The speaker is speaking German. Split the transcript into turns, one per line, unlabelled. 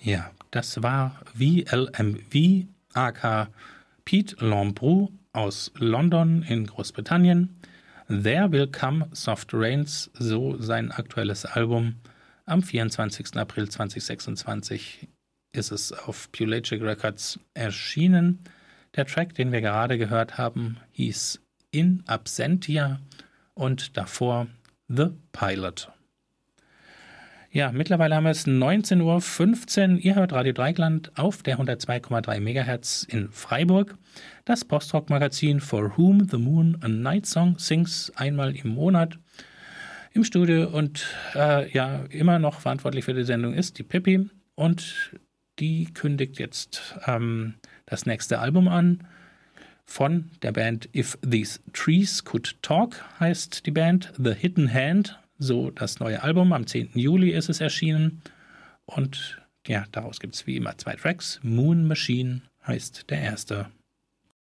Ja, das war VLMV, aka Pete Lambrou aus London in Großbritannien. There Will Come Soft Rains, so sein aktuelles Album. Am 24. April 2026 ist es auf Pelagic Records erschienen. Der Track, den wir gerade gehört haben, hieß In Absentia und davor The Pilot. Ja, mittlerweile haben wir es 19:15 Uhr. Ihr hört Radio Dreieckland auf der 102,3 MHz in Freiburg. Das Postrock-Magazin For Whom the Moon a Night Song Sings einmal im Monat. Im Studio und immer noch verantwortlich für die Sendung ist die Pippi. Und die kündigt jetzt das nächste Album an von der Band If These Trees Could Talk, heißt die Band. The Hidden Hand. So das neue Album, am 10. Juli ist es erschienen und ja, daraus gibt es wie immer 2 Tracks. Moon Machine heißt der erste.